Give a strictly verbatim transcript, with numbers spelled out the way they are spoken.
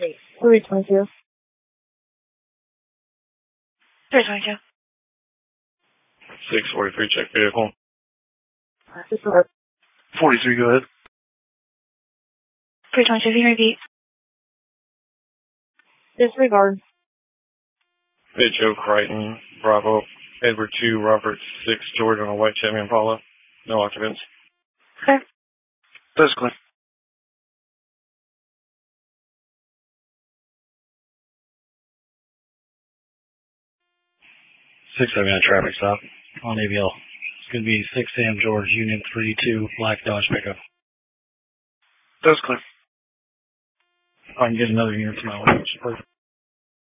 three twenty-two. three twenty-two. six forty-three, check vehicle. Disregard. forty-three, go ahead. three twenty-two, can you repeat? Disregard. Hey, Joe Crichton, Bravo, Edward two, Robert six, George on a white Chevy Impala. No occupants. Okay. That's clear. six seventy-nine traffic stop on A B L. It's going to be six Sam George, Union three two, black Dodge pickup. That's clear. I can get another unit to my watch. Perfect.